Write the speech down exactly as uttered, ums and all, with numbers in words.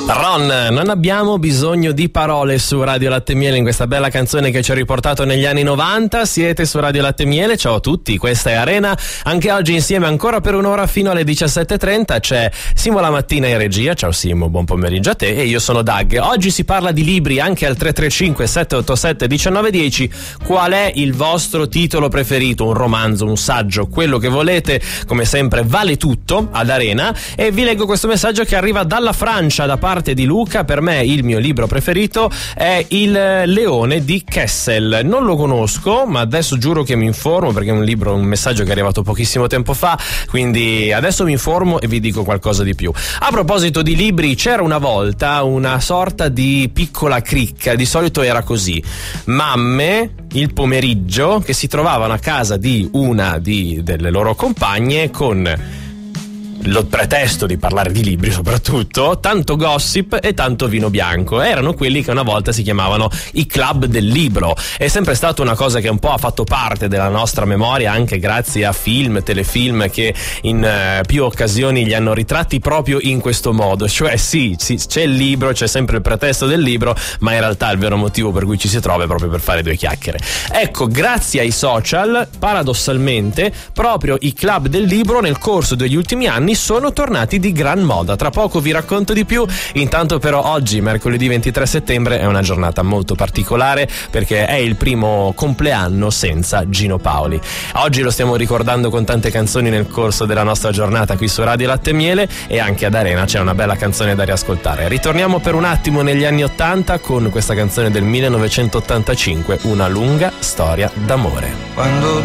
Ron, non abbiamo bisogno di parole su Radio Latte Miele in questa bella canzone che ci ha riportato negli anni novanta. Siete su Radio Latte Miele, ciao a tutti, questa è Arena. Anche oggi insieme ancora per un'ora fino alle diciassette e trenta c'è Simo La Mattina in regia. Ciao Simo, buon pomeriggio a te. E io sono Doug. Oggi si parla di libri anche al tre tre cinque sette otto sette uno nove uno zero. Qual è il vostro titolo preferito? Un romanzo, un saggio, quello che volete. Come sempre vale tutto ad Arena. E vi leggo questo messaggio che arriva dalla Francia da parte di Luca. Per me il mio libro preferito è Il Leone di Kessel. Non lo conosco, ma adesso giuro che mi informo, perché è un libro, un messaggio che è arrivato pochissimo tempo fa, quindi adesso mi informo e vi dico qualcosa di più. A proposito di libri, c'era una volta una sorta di piccola cricca, di solito era così: mamme il pomeriggio che si trovavano a casa di una di, delle loro compagne con lo pretesto di parlare di libri, soprattutto tanto gossip e tanto vino bianco. Erano quelli che una volta si chiamavano i club del libro. È sempre stata una cosa che un po' ha fatto parte della nostra memoria, anche grazie a film, telefilm che in uh, più occasioni li hanno ritratti proprio in questo modo. Cioè sì, sì, c'è il libro, c'è sempre il pretesto del libro, ma in realtà il vero motivo per cui ci si trova è proprio per fare due chiacchiere. Ecco, grazie ai social, paradossalmente, proprio i club del libro nel corso degli ultimi anni sono tornati di gran moda. Tra poco vi racconto di più. Intanto però oggi, mercoledì ventitré settembre, è una giornata molto particolare perché è il primo compleanno senza Gino Paoli. Oggi lo stiamo ricordando con tante canzoni nel corso della nostra giornata qui su Radio Latte Miele, e anche ad Arena c'è una bella canzone da riascoltare. Ritorniamo per un attimo negli anni ottanta con questa canzone del millenovecentottantacinque, Una lunga storia d'amore. Quando